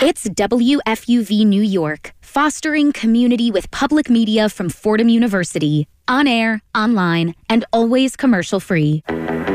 It's WFUV New York, fostering community with public media from Fordham University. On air, online, and always commercial free.